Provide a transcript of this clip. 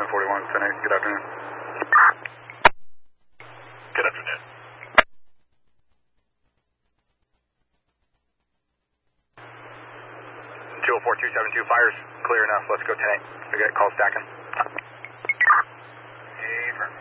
1041, 10-8, good afternoon. Good afternoon. 204-272, fires clear enough. Let's go 10-8. We got call stacking. Affirmative.